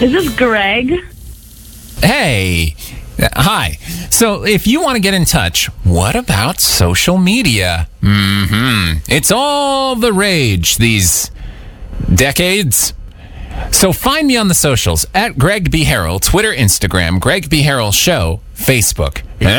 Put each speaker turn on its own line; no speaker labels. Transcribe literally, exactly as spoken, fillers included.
Is this Greg?
Hey. Uh, Hi. So if you want to get in touch, what about social media? Mm-hmm. It's all the rage these decades. So find me on the socials at Greg B. Harrell, Twitter, Instagram, Greg B. Harrell Show, Facebook.